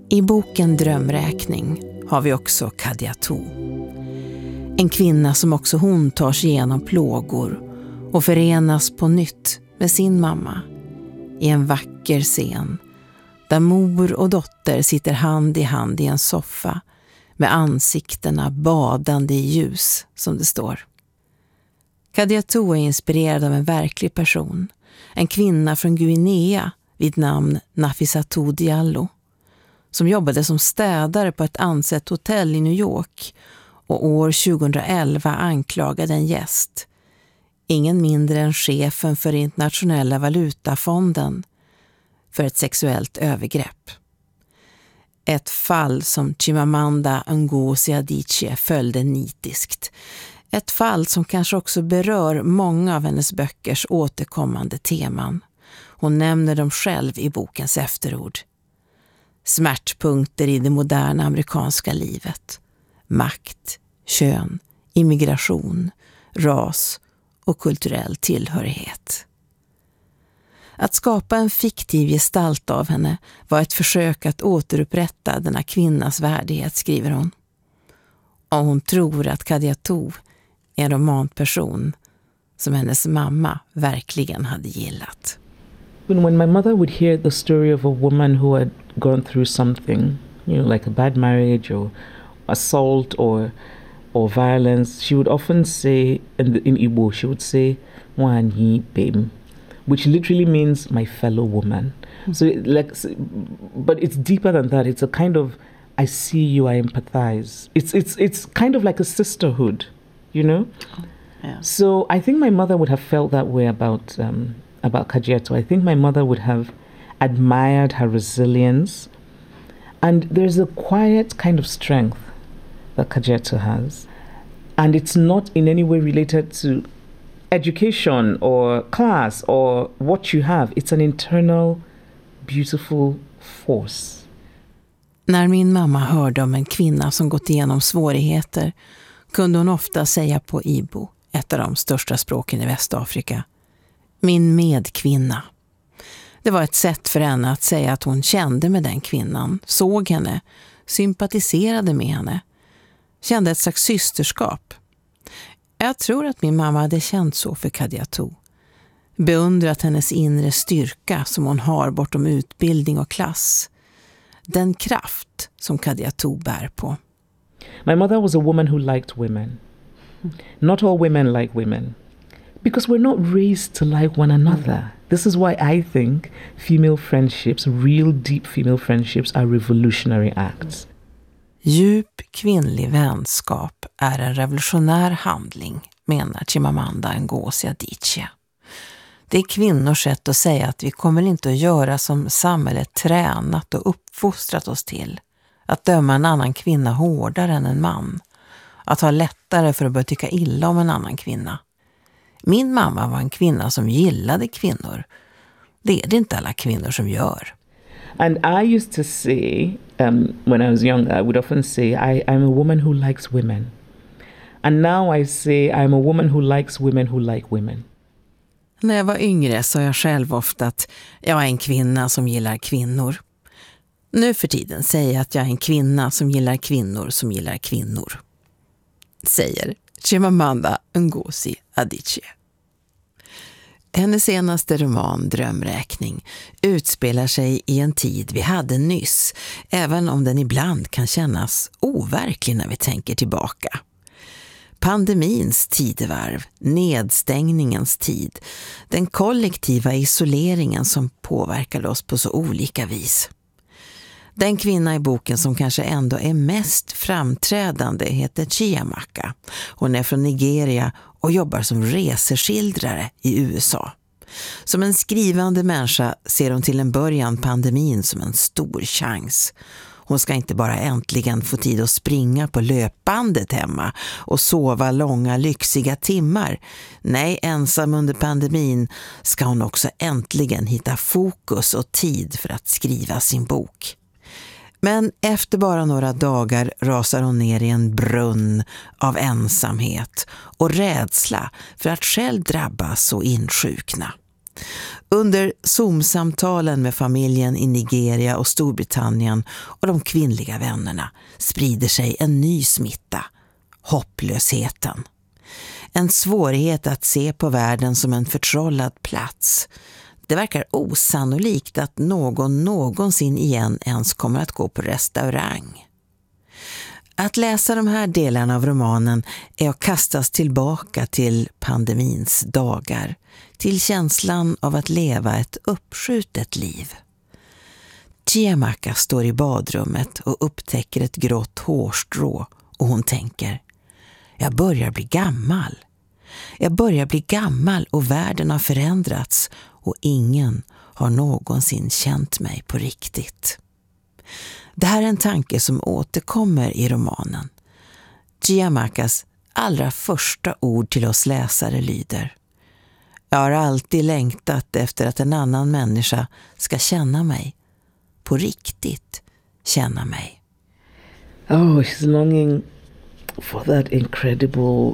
I boken Drömräkning har vi också Kadiatou. En kvinna som också hon tar sig igenom plågor och förenas på nytt med sin mamma i en vacker scen där mor och dotter sitter hand i hand i en soffa med ansiktena badande i ljus, som det står. Kadiatou är inspirerad av en verklig person, en kvinna från Guinea vid namn Nafissatou Diallo, som jobbade som städare på ett ansett hotell i New York och år 2011 anklagade en gäst, ingen mindre än chefen för Internationella valutafonden, för ett sexuellt övergrepp. Ett fall som Chimamanda Ngozi Adichie följde nitiskt. Ett fall som kanske också berör många av hennes böckers återkommande teman. Hon nämner dem själv i bokens efterord. Smärtpunkter i det moderna amerikanska livet. Makt, kön, immigration, ras och kulturell tillhörighet. Att skapa en fiktiv gestalt av henne var ett försök att återupprätta denna kvinnas värdighet, skriver hon. Och hon tror att Kadiatou är en romanperson som hennes mamma verkligen hade gillat. When my mother would hear the story of a woman who had gone through something, like a bad marriage or assault or violence, she would often say, in Igbo, she would say, "Wanyi bem," which literally means my fellow woman. So, but it's deeper than that. It's a kind of, I see you, I empathize. It's kind of like a sisterhood, Yeah. So I think my mother would have felt that way about Kadiatou. I think my mother would have admired her resilience. And there's a quiet kind of strength that Kadiatou has. And it's not in any way related to education or class or what you have. It's an internal, beautiful force. När min mamma hörde om en kvinna som gått igenom svårigheter kunde hon ofta säga på Igbo, ett av de största språken i Västafrika, min medkvinna. Det var ett sätt för henne att säga att hon kände med den kvinnan, såg henne, sympatiserade med henne, kände ett slags systerskap. Jag tror att min mamma hade känt så för Kadiatou. Beundrat hennes inre styrka som hon har bortom utbildning och klass. Den kraft som Kadiatou bär på. My mother was a woman who liked women. Not all women like women. Because we're not raised to like one another. This is why I think female friendships, real deep female friendships, are revolutionary acts. Djup kvinnlig vänskap är en revolutionär handling, menar Chimamanda Ngozi Adichie. Det är kvinnors sätt att säga att vi kommer inte att göra som samhället tränat och uppfostrat oss till. Att döma en annan kvinna hårdare än en man. Att ha lättare för att börja tycka illa om en annan kvinna. Min mamma var en kvinna som gillade kvinnor. Det är det inte alla kvinnor som gör. And I used to say, when I was younger, I would often say, I'm a woman who likes women. And now I say, I'm a woman who likes women who like women. När jag var yngre sa jag själv ofta att jag är en kvinna som gillar kvinnor. Nu för tiden säger jag att jag är en kvinna som gillar kvinnor. Säger Chimamanda Ngozi Adichie. Hennes senaste roman Drömräkning utspelar sig i en tid vi hade nyss, även om den ibland kan kännas overklig när vi tänker tillbaka. Pandemins tidevarv, nedstängningens tid, den kollektiva isoleringen som påverkade oss på så olika vis. Den kvinna i boken som kanske ändå är mest framträdande heter Chiamaka. Hon är från Nigeria och jobbar som reseskildrare i USA. Som en skrivande människa ser hon till en början pandemin som en stor chans. Hon ska inte bara äntligen få tid att springa på löpbandet hemma och sova långa lyxiga timmar. Nej, ensam under pandemin ska hon också äntligen hitta fokus och tid för att skriva sin bok. Men efter bara några dagar rasar hon ner i en brunn av ensamhet och rädsla för att själv drabbas och insjukna. Under Zoom-samtalen med familjen i Nigeria och Storbritannien och de kvinnliga vännerna sprider sig en ny smitta, hopplösheten. En svårighet att se på världen som en förtrollad plats. Det verkar osannolikt att någon någonsin igen ens kommer att gå på restaurang. Att läsa de här delarna av romanen är att kastas tillbaka till pandemins dagar, till känslan av att leva ett uppskjutet liv. Chiamaka står i badrummet och upptäcker ett grått hårstrå och hon tänker: jag börjar bli gammal. Jag börjar bli gammal och världen har förändrats och ingen har någonsin känt mig på riktigt. Det här är en tanke som återkommer i romanen. Chiamakas allra första ord till oss läsare lyder: jag har alltid längtat efter att en annan människa ska känna mig. På riktigt känna mig. Oh, she's longing for that incredible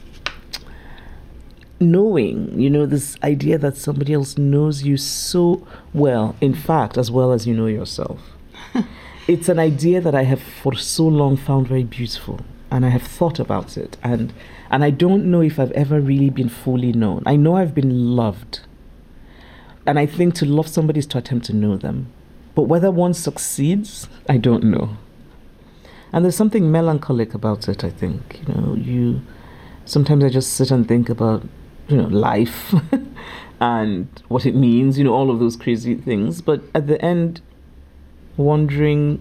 knowing, you know, this idea that somebody else knows you so well, in fact, as well as you know yourself. It's an idea that I have for so long found very beautiful, and I have thought about it, and I don't know if I've ever really been fully known. I know I've been loved, and I think to love somebody is to attempt to know them, but whether one succeeds, I don't know. And there's something melancholic about it, I think. You know, sometimes I just sit and think about, you know, life and what it means, you know, all of those crazy things. But at the end, wondering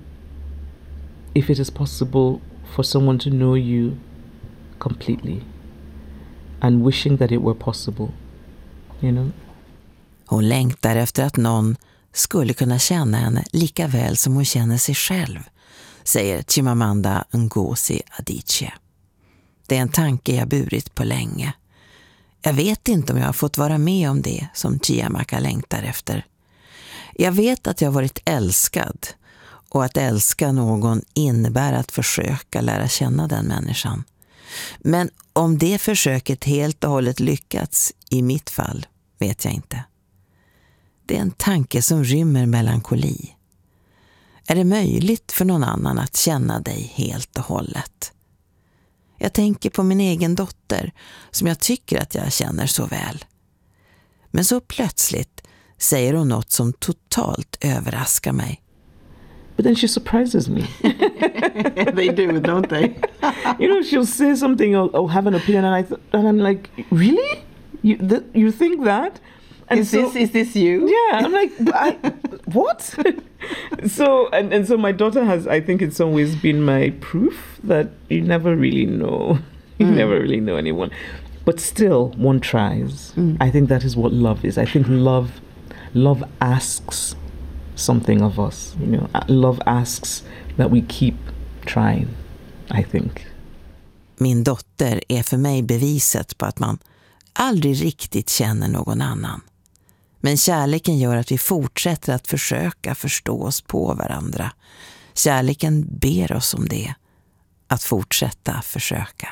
if it is possible for someone to know you completely and wishing that it were possible, you know. Hon längtar efter att någon skulle kunna känna henne lika väl som hon känner sig själv, säger Chimamanda Ngozi Adichie. Det är en tanke jag burit på länge. Jag vet inte om jag har fått vara med om det som Chiamaka längtar efter. Jag vet att jag har varit älskad och att älska någon innebär att försöka lära känna den människan. Men om det försöket helt och hållet lyckats i mitt fall vet jag inte. Det är en tanke som rymmer melankoli. Är det möjligt för någon annan att känna dig helt och hållet? Jag tänker på min egen dotter som jag tycker att jag känner så väl. Men så plötsligt säger hon något som totalt överraskar mig. But then she surprises me. They do, don't they? You know, she'll say something or have an opinion and I'm like, really? You think that? And is this you? Yeah, I'm like, what? So my daughter has, I think in some ways, been my proof that you never really know. You never really know anyone. But still, one tries. I think that is what love is. I think love asks something of us. You know, love asks that we keep trying, I think. Min dotter är för mig beviset på att man aldrig riktigt känner någon annan. Men kärleken gör att vi fortsätter att försöka förstå oss på varandra. Kärleken ber oss om det, att fortsätta försöka.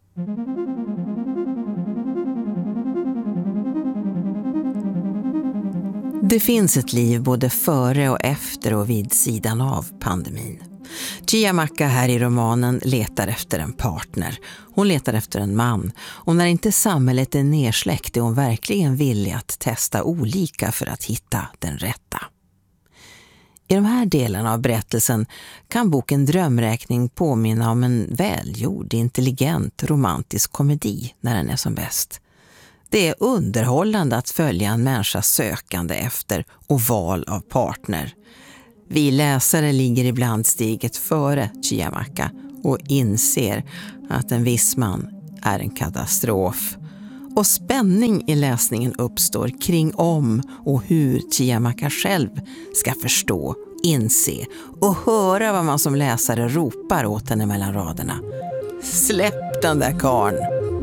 Det finns ett liv både före och efter och vid sidan av pandemin. Chiamaka här i romanen letar efter en partner. Hon letar efter en man. Och när inte samhället är nersläckt är hon verkligen villig att testa olika för att hitta den rätta. I de här delarna av berättelsen kan boken Drömräkning påminna om en välgjord, intelligent, romantisk komedi när den är som bäst. Det är underhållande att följa en människas sökande efter och val av partner. Vi läsare ligger ibland steget före Chiamaka och inser att en viss man är en katastrof. Och spänning i läsningen uppstår kring om och hur Chiamaka själv ska förstå, inse och höra vad man som läsare ropar åt henne mellan raderna. Släpp den där karn!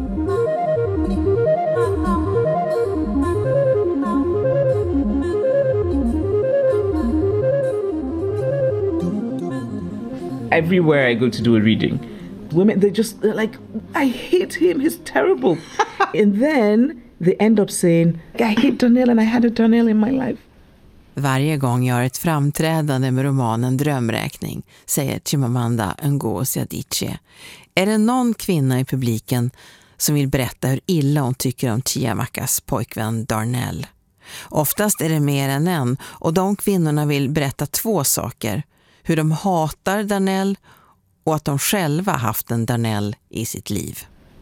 Everywhere I go to do a reading, women, they're like, I hate him, he's terrible. And then they end up saying, I hate Darnell and I had a Darnell in my life. Varje gång jag har ett framträdande med romanen Drömräkning, säger Chimamanda Ngozi Adichie, är det någon kvinna i publiken som vill berätta hur illa hon tycker om Chiamakas pojkvän Darnell. Oftast är det mer än en, och de kvinnorna vill berätta 2 saker. Hur de hatar Darnell och att de själva haft en Darnell i sitt liv.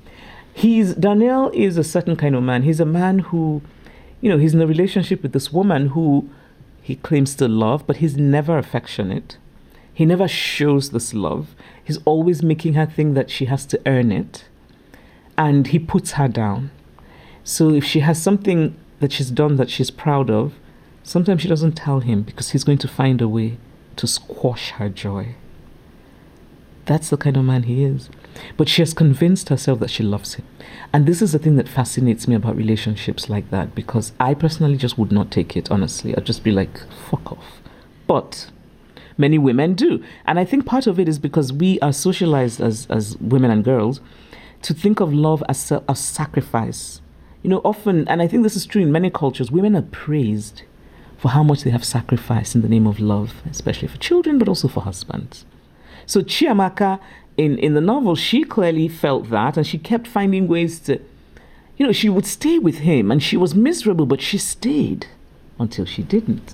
Darnell is a certain kind of man. He's a man who, he's in a relationship with this woman who he claims to love, but he's never affectionate. He never shows this love. He's always making her think that she has to earn it. And he puts her down. So if she has something that she's done that she's proud of, sometimes she doesn't tell him because he's going to find a way to squash her joy. That's the kind of man he is. But she has convinced herself that she loves him. And this is the thing that fascinates me about relationships like that, because I personally just would not take it, honestly. I'd just be like, fuck off. But many women do. And I think part of it is because we are socialized as women and girls to think of love as sacrifice. Often, and I think this is true in many cultures, women are praised for how much they have sacrificed in the name of love, especially for children, but also for husbands. So Chiamaka, in the novel, she clearly felt that, and she kept finding ways to, she would stay with him, and she was miserable, but she stayed until she didn't.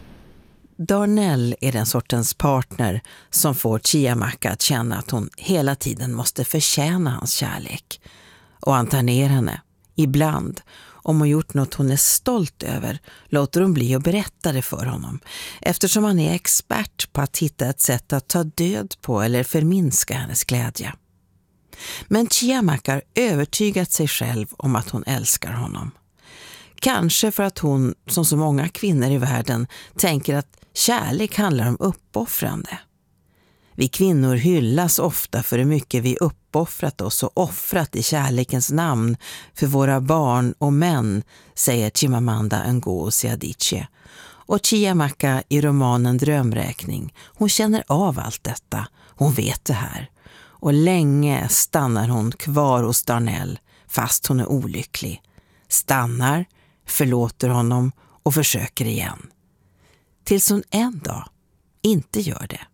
Darnell är den sortens partner som får Chiamaka att känna att hon hela tiden måste förtjäna hans kärlek. Och han tar ner henne. Ibland, om hon gjort något hon är stolt över, låter hon bli att berätta det för honom. Eftersom han är expert på att hitta ett sätt att ta död på eller förminska hennes glädje. Men Chiamaka har övertygat sig själv om att hon älskar honom. Kanske för att hon, som så många kvinnor i världen, tänker att kärlek handlar om uppoffrande. Vi kvinnor hyllas ofta för hur mycket vi uppoffrat oss och offrat i kärlekens namn för våra barn och män, säger Chimamanda Ngozi Adichie. Och Chiamaka i romanen Drömräkning, hon känner av allt detta, hon vet det här. Och länge stannar hon kvar hos Darnell fast hon är olycklig. Stannar, förlåter honom och försöker igen. Tills hon en dag inte gör det.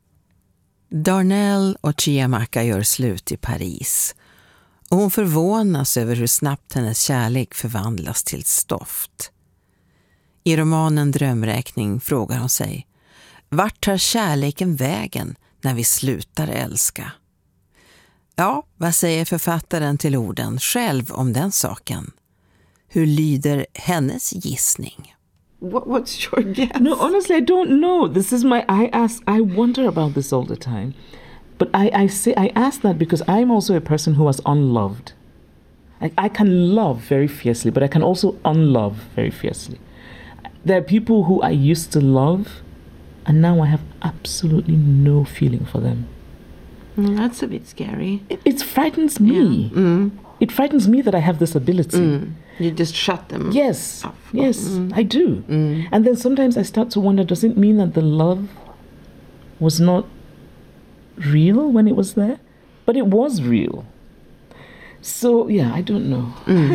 Darnell och Chiamaka gör slut i Paris. Och hon förvånas över hur snabbt hennes kärlek förvandlas till stoft. I romanen Drömräkning frågar hon sig: vart tar kärleken vägen när vi slutar älska? Ja, vad säger författaren till orden själv om den saken? Hur lyder hennes gissning? What's your guess? No, honestly, I don't know. This is I wonder about this all the time. But I ask that because I'm also a person who was unloved. I can love very fiercely, but I can also unlove very fiercely. There are people who I used to love, and now I have absolutely no feeling for them. That's a bit scary. It frightens me. Yeah. Mm. It frightens me that I have this ability. Mm. You just shut them. Yes, off. yes, I do. And then sometimes I start to wonder, does it mean that the love was not real when it was there? But it was real. So, yeah, I don't know.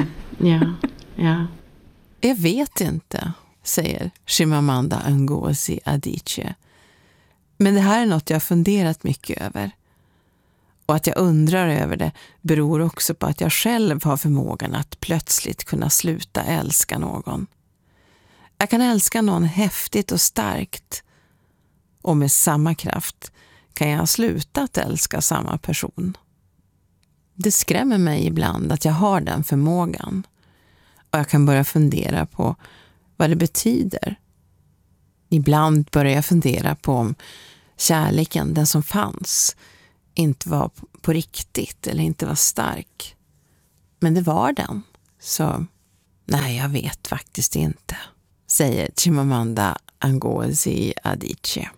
Yeah. Jag vet inte, säger Chimamanda Ngozi Adichie. Men det här är något jag har funderat mycket över. Och att jag undrar över det beror också på att jag själv har förmågan att plötsligt kunna sluta älska någon. Jag kan älska någon häftigt och starkt. Och med samma kraft kan jag sluta att älska samma person. Det skrämmer mig ibland att jag har den förmågan. Och jag kan börja fundera på vad det betyder. Ibland börjar jag fundera på om kärleken, den som fanns, inte var på riktigt eller inte var stark. Men det var den. Så nej, jag vet faktiskt inte, säger Chimamanda Ngozi Adichie.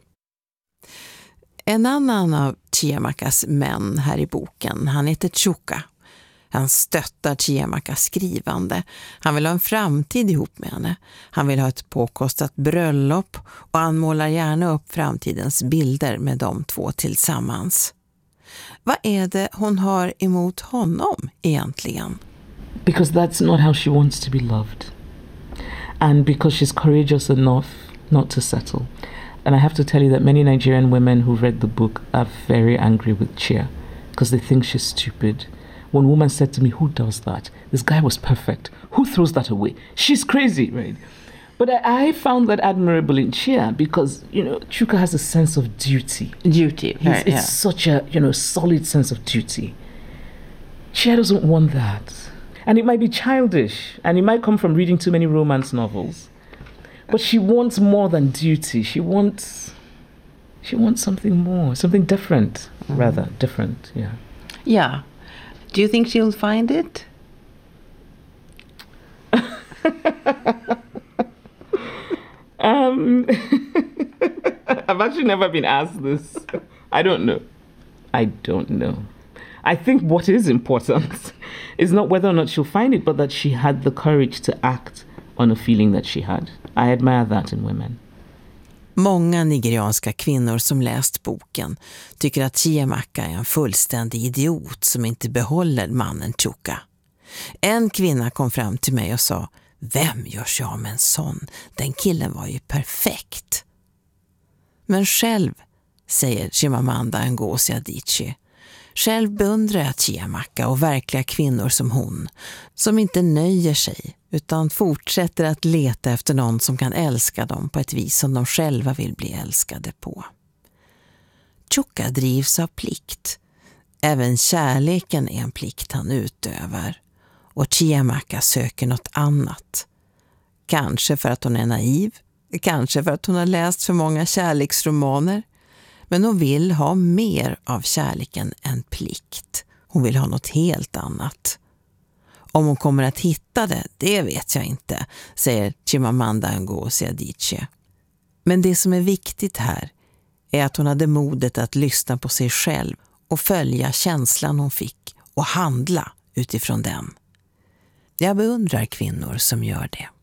En annan av Chiamakas män här i boken, han heter Chuka. Han stöttar Chiamakas skrivande. Han vill ha en framtid ihop med henne. Han vill ha ett påkostat bröllop och han målar gärna upp framtidens bilder med de två tillsammans. Vad är det hon har emot honom egentligen? because that's not how she wants to be loved. And because she's courageous enough not to settle. And I have to tell you that many Nigerian women who read the book are very angry with Chia because they think she's stupid. One woman said to me, who does that? This guy was perfect. Who throws that away? She's crazy, right? But I found that admirable in Chia because, Chuka has a sense of duty. Duty, right, It's such a, solid sense of duty. Chia doesn't want that. And it might be childish, and it might come from reading too many romance novels. But she wants more than duty. She wants something more, something different, rather different, yeah. Yeah. Do you think she'll find it? I've actually never been asked this. I don't know. I think what is important is not whether or not she'll find it, but that she had the courage to act on a feeling that she had. I admire that in women. Många nigerianska kvinnor som läst boken tycker att Chiamaka är en fullständig idiot som inte behåller mannen Chuka. En kvinna kom fram till mig och sa, vem gör sig av med en sån? Den killen var ju perfekt. Men själv, säger Chimamanda Ngozi Adichie, själv beundrar jag Chiamaka och verkliga kvinnor som hon, som inte nöjer sig utan fortsätter att leta efter någon som kan älska dem på ett vis som de själva vill bli älskade på. Chuka drivs av plikt. Även kärleken är en plikt han utövar. Och Chiamaka söker något annat. Kanske för att hon är naiv, kanske för att hon har läst för många kärleksromaner. Men hon vill ha mer av kärleken än plikt. Hon vill ha något helt annat. Om hon kommer att hitta det vet jag inte, säger Chimamanda Ngozi Adichie. Men det som är viktigt här är att hon hade modet att lyssna på sig själv och följa känslan hon fick och handla utifrån den. Jag beundrar kvinnor som gör det.